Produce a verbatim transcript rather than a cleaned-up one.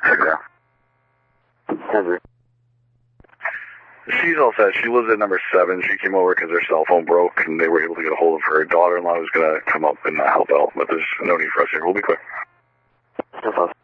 Okay. Henry. She's all set. She lives at number seven. She came over because her cell phone broke, and they were able to get a hold of her daughter-in-law who's going to come up and uh, help out. But there's no need for us here. We'll be quick. No problem.